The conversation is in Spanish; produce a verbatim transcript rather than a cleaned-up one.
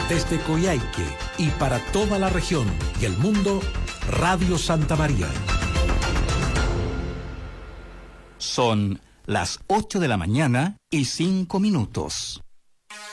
Desde Coyhaique y para toda la región y el mundo, Radio Santa María. Son las ocho de la mañana y cinco minutos.